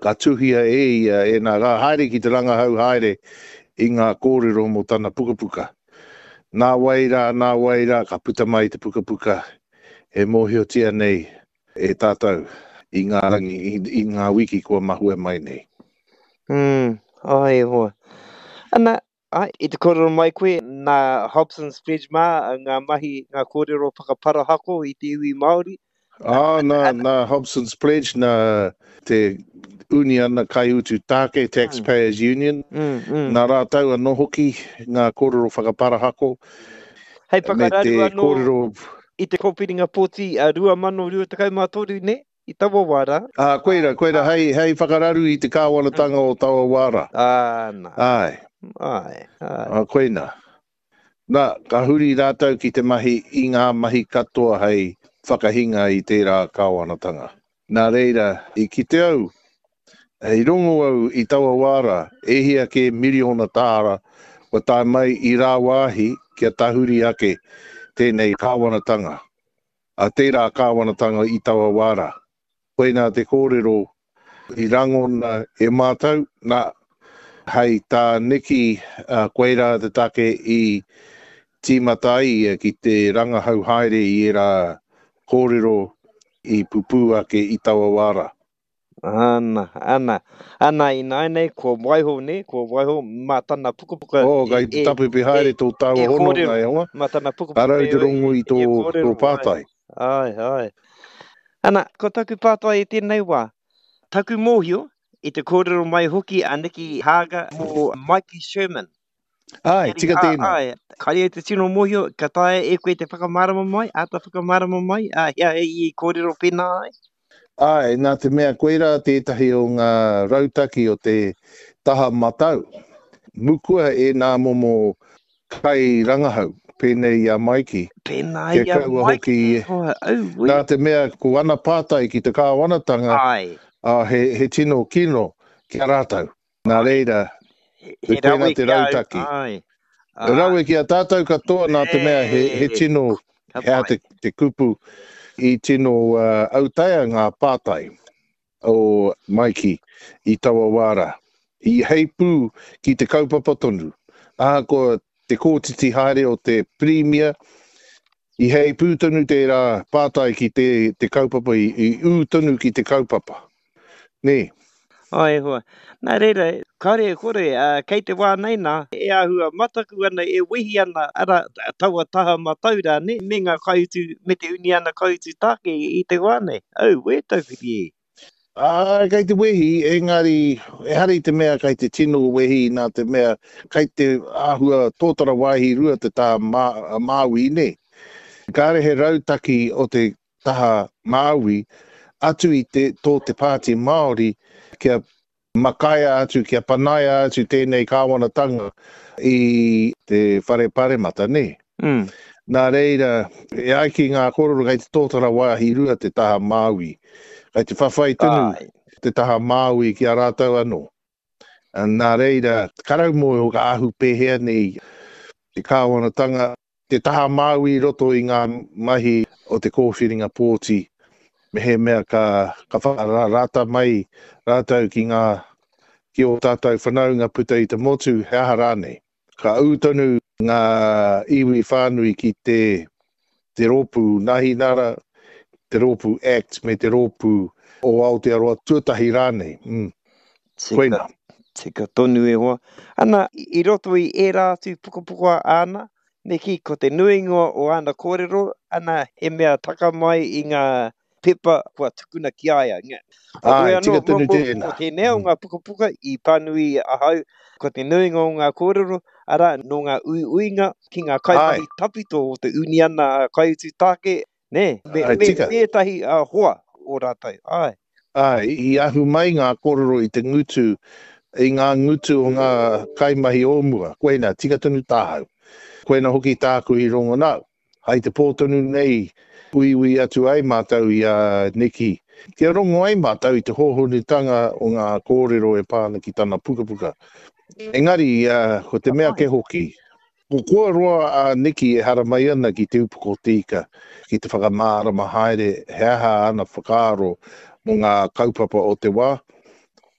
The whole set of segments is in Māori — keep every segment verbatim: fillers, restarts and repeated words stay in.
ka tuhia e ia e nā rā haere ki te ranga hau haere i ngā kōrero mo tana puka puka. Nā waira, nā waira, ka puta mai te puka puka e mōhiotia nei e tātou i ngā rangi, i, i ngā wiki kua mahua mai nei. Mm, ai hoa. Ana, ai, i te kōrero mai koe, nā Hobson's Pledge mā, ngā mahi, ngā kōrero whakapara hako i te iwi Māori. Ah, nā, nā Hobson's Pledge, nā te uniana kai utu tāke, Taxpayers mm. Union, mm, mm. nā rātau anō hoki, ngā kōrero whakapara hako. Hei pakararu anō, kōrero... i te kōpiringa pōti, a rua mano rua takau mātoru, ne? I tawa wara. Ah, koeira, koeira, hei, hei whakararu i te kāwanatanga o tawa wara. Ah, nā. Ai. Ai, ai. Ah, koeina. Nā, ka huri rātau ki te mahi, i ngā mahi katoa hei whakahinga i tērā kāwanatanga. Nā reira, i ki te au, i rongo au i tawa wara, e hia ke miliona tāra, wa tai mai i rā wāhi kia tahuri ake tēnei kāwanatanga. A tērā kāwanatanga i tawa wara. Koe nā te kōrero i rangona e mātau, nā hei tā neki uh, koeira te take i tīmatai ki te ranga hau haere i e rā kōrero i pupu ake i tawa wara. Ana, ana, ana i nānei, ko waiho ne, ko waiho mā tana puka puka. O, oh, gai te tapu pe haere tō tawa e hono kōrero, ngai onga. Mā tana puka puka. Arau te rongo i tō, e tō pātai. Ai, ai. Ana, ko taku pātai e tēnei wā, taku mōhio, i te kōrero mai hoki a Nikki Hager mō Mikey Sherman. Ai, tika tēnā. Ai, kari e te tino mōhio, ka tae e koe te whakamārama mai, a ta whakamārama mai, a hea e i kōrero pēnā ai. Ai, nā te mea koeira tētahi o ngā rautaki o te taha matau. Mukua e nā momo kai rangahau, pēnei a Mikey. Pēnei a Mikey. Nā te mea ko ana pātai ki te kāwanatanga. Ai. Uh, he, he tino kino kia rātau. Nā reira, he pēnā te rautaki. Ai. Uh, Raue ki a tātou katoa nā te mea he, he tino, hea te, te kupu i tino uh, autaia ngā pātai o Mikey i tawa wara. I heipū ki te kaupapa tonu. Aha ko te kōtiti haere o te premier. I heipū tonu te rā pātai ki te, te kaupapa, i, i ū tonu ki te kaupapa. Ne. Ai hoa. Nā reira, kare kore, uh, kei te wā nei nā, e ahua mataku ana, e wehi ana, ara taua taha mataura, ne? Me ngā kaiutu, me te uni ana kaiutu tāke i te wā nei. Au, we taukiri e. Ah, kei te wehi, engari, e hari te mea kei te tino wehi, nā te mea, kei te ahua tōtara waihi rua te tā mā, Māui, ne? Kāre he rautaki o te taha Māui, atu i te, tō te pāti Māori, kia makaia atu, kia panaia atu tēnei kāwanatanga i te whare paremata, ne? Mm. Nā reira, e aiki ngā kōrero kei te tōtara waihi rua te taha Māui. Kei te whawhai tunu, Ai. te taha Māui ki a rātau anō. Nā reira, karau moe o ka ahu pēhea nei, te kāwanatanga, te taha Māui roto i ngā mahi o te kōwhiringa pōti, me he mea ka, ka whakarata mai rātau ki ngā, ki o tātou whanau ngā puta i te motu, he aha rānei. Ka autonu ngā iwi whānui ki te, te rōpū nahi nara, te rōpū act me te rōpū o Aotearoa tuatahi rānei. Mm. Koina. Tika tonu e hoa. Ana, i roto i e rātu pukapuka ana, me ki ko te nuingoa o ana kōrero, ana he mea taka mai i ngā pepa kua tukuna ki aia. Ai, tika tunu tēnā. Ko te neo ngā pukapuka i pānui ahau, ko te nuingoa o ngā kōrero, ara no ngā ui uinga ki ngā kaimahi tapito o te uniana kaiutu tāke, ne? Me, Ai, me, tika. Me tahi uh, hoa o rātai. Ai. Ai, i ahu mai ngā kōrero i te ngutu, i ngā ngutu o ngā kaimahi ōmua. Koena, tika tunu tāhau. Koena hoki tāku i rongo nau. Hai te pōtonu nei, ui ui atu ai mātau i a uh, Nikki. Kia rongo ai mātau i te hōhonutanga o ngā kōrero e pāna ki tāna pukapuka. Engari, uh, ko te mea ke hoki. Ko kua roa a uh, Nikki e hara mai ana ki te upuko tika, ki te whakamārama haere, he aha ana whakaaro mo ngā kaupapa o te wā.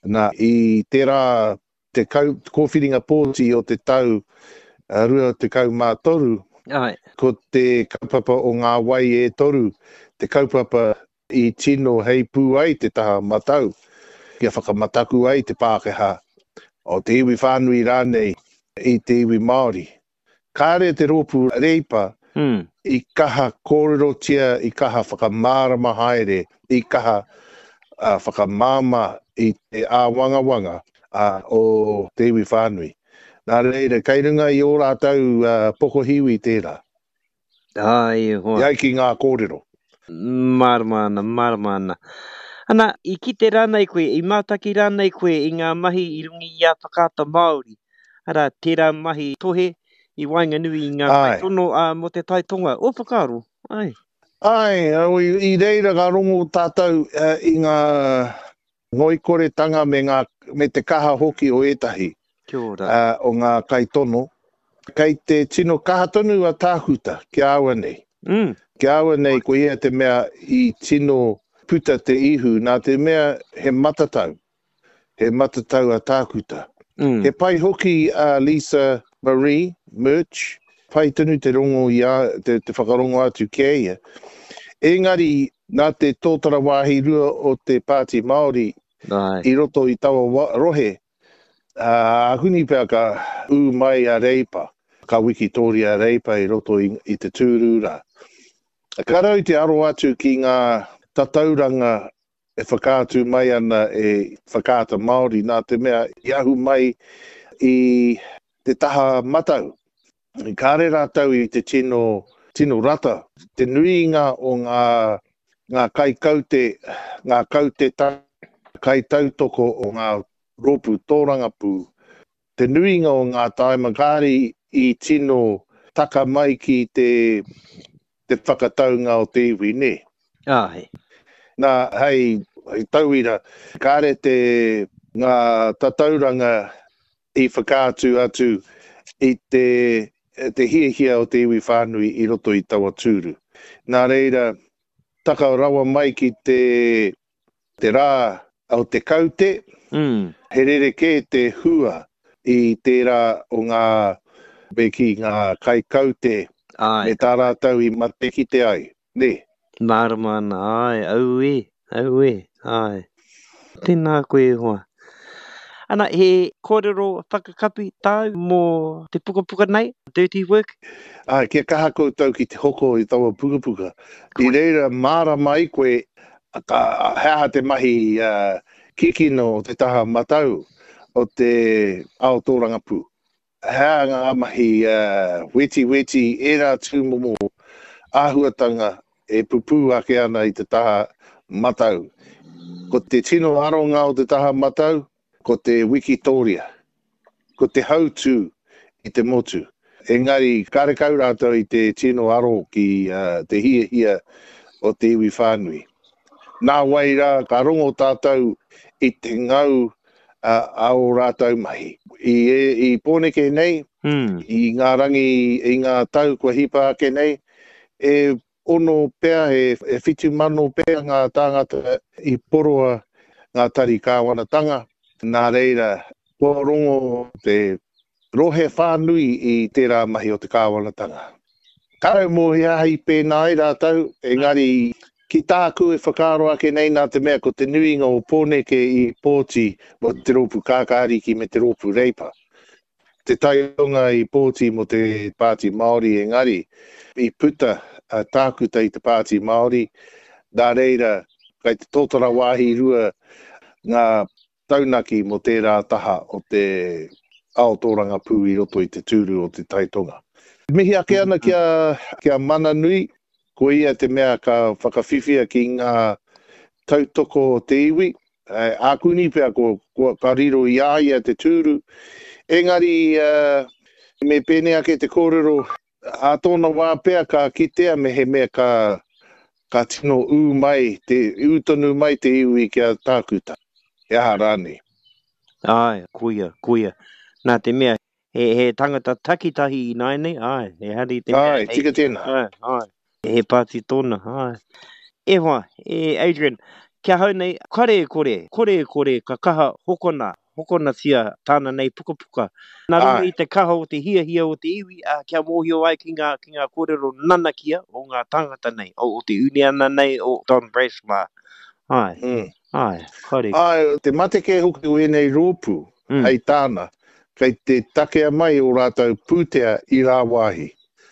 Nā i tērā te kau, kōwhiringa pōti o te tau uh, rua te kau mā toru, Ai. ko te kaupapa o ngā wai e toru, te kaupapa i tino hei pū ai te taha matau, kia whakamataku ai te Pākehā, o te iwi whānui rānei i te iwi Māori. Kāre te rōpū reipa, Mm. i kaha kōrero tia, i kaha whakamārama haere, i kaha uh, whakamāma i te āwangawanga uh, o te iwi whānui. Nā reira, kei runga i ō rātau uh, pokohiwi tērā. Ai, hoa. Iai ki ngā kōrero. Maramana, maramana. Ana, i kite rānei koe, i mātaki rānei koe i ngā mahi i rungi i a whakata Māori. Ara, tērā mahi tohe, i Wainganui i ngā Ai. tono uh, mo te taitonga. O whakaro, ai. Ai, au, i, i reira ka rongo tātou uh, i ngā ngoikoretanga me, ngā, me te kaha hoki o etahi Kia ora. uh, o ngā kaitono. Kei te tino kaha tonu a tāhuta, ki awa nei. Mm. Ki awa nei, ko ia te mea i tino puta te ihu, nā te mea he matatau. He matatau a tākuta. Mm. He pai hoki a uh, Lisa Marie Murch, pai tonu te rongo i a, te, te whakarongo atu kia ia. Engari, nā te tōtara wāhi rua o te Pāti Māori Ai. i roto i tawa wa, rohe, uh, huni pēr ka u mai a reipa, ka Wikitoria a reipa i roto i, i te tūrura. Ka rau te aro atu ki ngā tatauranga e whakātu mai ana e whakāta Māori, nā te mea i ahu mai i te taha matau. Ka re rātau i te tino, tino rata, te nuinga o ngā, ngā kai kaute, ngā kaute ta, kai tautoko o ngā rōpū tōrangapū. Te nuinga o ngā taimangari i tino taka mai ki te, te whakataunga o te iwi ne. Ai. Nā, hei, hei tauira, kāre te ngā tatauranga i whakātu atu i te, te hiahia o te iwi whānui i roto i tawa tūru. Nā reira, taka rawa mai ki te, te rā au te kaute, Mm. he rereke te hua i tērā o ngā beki ngā kai kaute Ai. me tā rātau i mate ki te ai. Ne? Maramana, ai, au e, au e, ai. Tēnā koe hoa. Ana, he kōrero whakakapi tāu mō te pukapuka nei, dirty work? Ah, kia kaha koutou ki te hoko i tawa pukapuka. I reira māra mai koe, ka hea te mahi uh, kikino o te taha matau o te Aotearoa. Hea ngā mahi uh, weti weti e rā tūmomo āhuatanga e pupu ake ana i te taha matau. Ko te tino aronga o te taha matau, ko te Wikitoria, ko te hautū i te motu. Engari, kare kau rātou i te tino aro ki uh, te hia hia o te iwi whānui. Nā wai rā, ka rongo tātou i te ngau uh, ao rātou mahi. I, I pōneke nei, Mm. i ngā rangi, i ngā tau kua hipa ake nei, e ono pēr, e, e whitu mano pēr ngā tāngata i poroa ngā tari kāwanatanga. Nā reira, kua rongo te rohe whānui i tērā mahi o te kāwanatanga. Karau mō hea hei pēnā i rātau, engari ki tāku e whakaro ake nei nā te mea ko te nuinga o pōneke i pōti mo te rōpū kākāriki me te rōpū reipa. Te taionga i pōti mo te Pāti Māori engari, i puta uh, tākuta i te Pāti Māori, nā reira, kai te tōtara wāhi rua ngā taunaki mo tērā taha o te Aotearoa pū i roto i te tūru o te taitonga. Mihi ake ana kia, kia mana nui, ko ia te mea ka whakawhiwhia ki ngā tautoko o te iwi. Uh, ākuni pia ko, ko ka riro i aia te tūru. Engari, uh, me pēne ake te kōrero, a tōna wā pia ka kitea me he mea ka, ka tino u mai, te utonu mai te iwi kia tākuta. E aha rāne. Ai, kuia, kuia. Nā te mea, he, he tangata takitahi i nai nei, ai, he hari te mea. Ai, tika tēnā. Ai, ai. He pāti tōna, ai. E hoa, e Adrian, kia hau nei, kore e kore, kore e kore, ka kaha hokona, hokona sia tāna nei puka puka. Nā runga i te kaha o te hia hia o te iwi, a kia mōhio ai ki ngā, ki ngā kōrero nana kia o ngā tangata nei, o, o te uniana nei, o Don Brashma. Ai, Mm. ai, kore. Ai, te mate ke huki o enei rōpū, Mm. hei tāna, kei te takea mai o rātou pūtea i rā wāhi.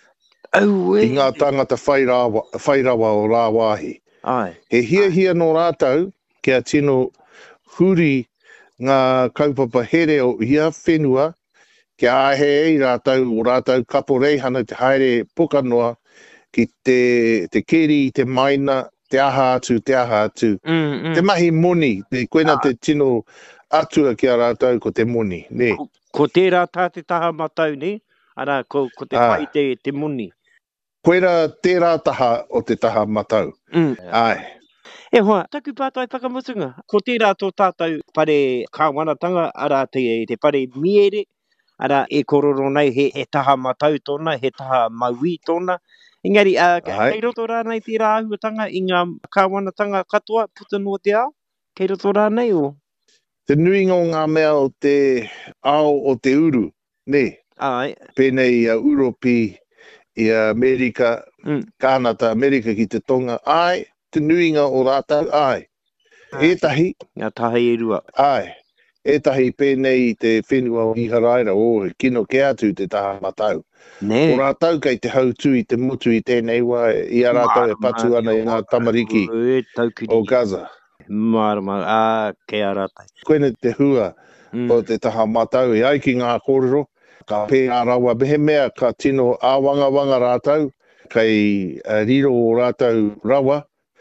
Au e. I ngā tangata whairawa, whairawa o rā wāhi. Ai. He hia hia no rātou, kia tino huri ngā kaupapa here o ia whenua, kia ahe ei rātou o rātou kapo reihana te haere pokanoa ki te, te keri, te maina, te aha atu, te aha atu. Mm, mm. Te mahi moni, te koena te tino atua ki a rātou ko te moni, ne? Ko, ko tērā tā te taha matau, ne? Ara, ko, ko te Ah. pai te, te muni. Koera tērā taha o te taha matau. Mm. Ai. E hoa, taku pātai whakamutunga. Ko tērā tō tātou pare kāwanatanga, ara te, te pare miere, ara e kororo nei he, he taha matau tōna, he taha maui tōna. Engari, uh, Ai. kei roto rā nei tērā ahuatanga i ngā kāwanatanga katoa, puta no te ao? Kei roto rā nei o? Te nuinga o ngā mea o te ao o te uru, ne? Ai. Pēnei a uh, Uropi, i Amerika, Mm. Kānata, Amerika ki te tonga. Ai, te nuinga o rātou, ai. Ētahi, Ngā taha e rua. ai. Ētahi pēnei i te whenua o Iharaira, o he kino ke atu te taha matau. Ne. O rātou kei te hautu i te mutu i tēnei wā, i a rātou e patu ana i ngā tamariki E taukiri. o Gaza. Marama, a ke a rātai. Koena te hua Mm. o te taha matau i ai ki ngā kōrero, ka pēra rawa behe mea ka tino āwanga wanga rātou, kei uh, riro o rātou rawa,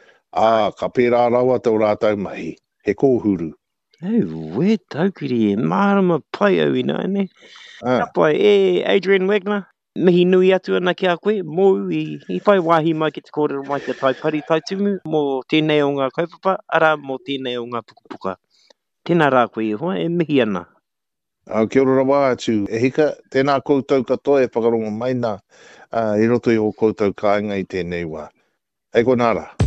a ka pēra rawa tau rātou mahi, he kōhuru. Au, e taukiri e marama pai au ina, ne? Ah. Ka pai, e Adrian Wagner, mihi nui atu ana ki a koe, mō i, i whai wāhi mai ki te kōrero mai ki tai pari tai tumu, mō tēnei o ngā kaupapa, ara mō tēnei o ngā pukapuka. Tēnā rā koe i hoa, e mihi ana. Uh, kia ora wā atu, e hika, tēnā koutou katoa e whakarongo mai nā, uh, i roto i o koutou kāinga i tēnei wā. Hei konara.